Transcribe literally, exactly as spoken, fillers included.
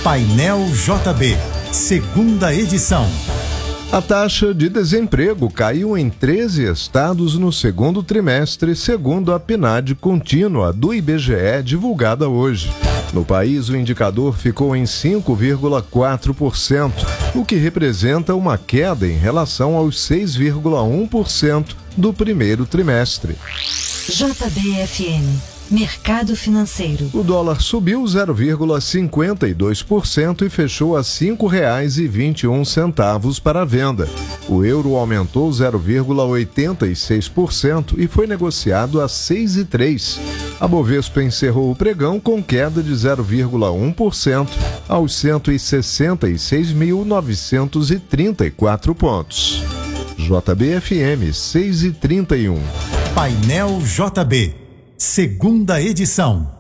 Painel J B, segunda edição. A taxa de desemprego caiu em treze estados no segundo trimestre, segundo a P N A D contínua do I B G E divulgada hoje. No país, o indicador ficou em cinco vírgula quatro por cento, o que representa uma queda em relação aos seis vírgula um por cento do primeiro trimestre. J B F M, Mercado Financeiro. O dólar subiu zero vírgula cinquenta e dois por cento e fechou a cinco reais e vinte e um centavos para a venda. O euro aumentou zero vírgula oitenta e seis por cento e foi negociado a seis reais e três centavos. A Bovespa encerrou o pregão com queda de zero vírgula um por cento aos cento e sessenta e seis mil novecentos e trinta e quatro pontos. J B F M seis e trinta e um. Painel J B, segunda edição.